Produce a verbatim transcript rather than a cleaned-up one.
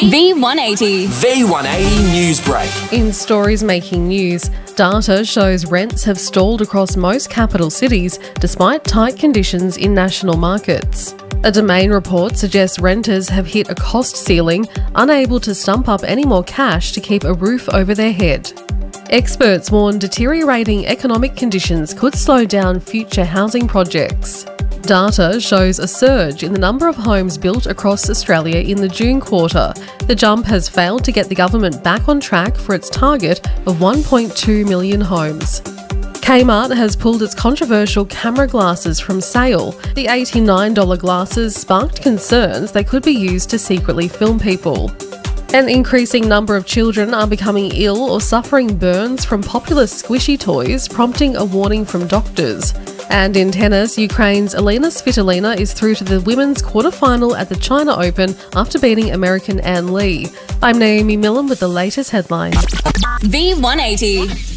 V one eighty. V one eighty News Break. In stories making news, data shows rents have stalled across most capital cities despite tight conditions in national markets. A Domain report suggests renters have hit a cost ceiling, unable to stump up any more cash to keep a roof over their head. Experts warn deteriorating economic conditions could slow down future housing projects. Data shows a surge in the number of homes built across Australia in the June quarter. The jump has failed to get the government back on track for its target of one point two million homes. Kmart has pulled its controversial camera glasses from sale. The eighty-nine dollar glasses sparked concerns they could be used to secretly film people. An increasing number of children are becoming ill or suffering burns from popular squishy toys, prompting a warning from doctors. And in tennis, Ukraine's Elena Svitolina is through to the women's quarterfinal at the China Open after beating American Ann Lee. I'm Naomi Millen with the latest headlines. V one eighty.